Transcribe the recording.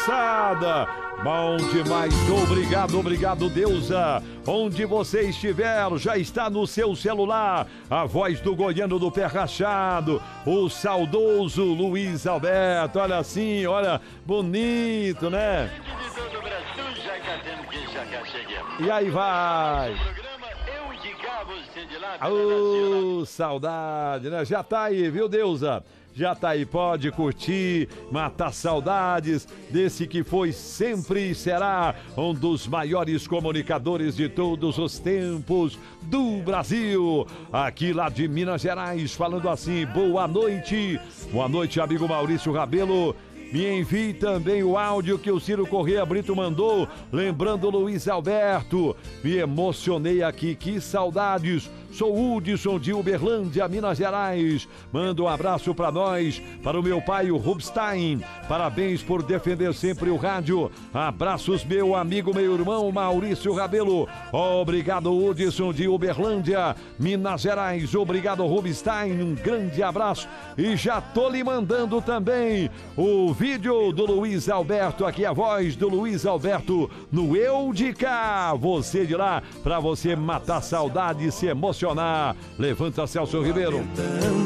moçada. Bom demais, obrigado, Deusa. Onde você estiver, já está no seu celular a voz do goiano do pé rachado, o saudoso Luiz Alberto. Olha assim, olha, bonito, né? E aí vai. Saudade, né? Já tá aí, viu, Deusa? Já tá aí, pode curtir, matar saudades desse que foi, sempre será um dos maiores comunicadores de todos os tempos do Brasil. Aqui lá de Minas Gerais, falando assim, boa noite, amigo Maurício Rabelo. Me envie também o áudio que o Ciro Corrêa Brito mandou, lembrando Luiz Alberto. Me emocionei aqui, que saudades. Sou Hudson de Uberlândia, Minas Gerais. Manda um abraço para nós, para o meu pai, o Rubstein. Parabéns por defender sempre o rádio. Abraços, meu amigo, meu irmão Maurício Rabelo. Obrigado, Hudson de Uberlândia, Minas Gerais. Obrigado, Rubstein. Um grande abraço. E já tô lhe mandando também o vídeo do Luiz Alberto, aqui a voz do Luiz Alberto no Eu de Cá. Você de lá, pra você matar saudade e se emocionar. Levanta, Celso Ribeiro.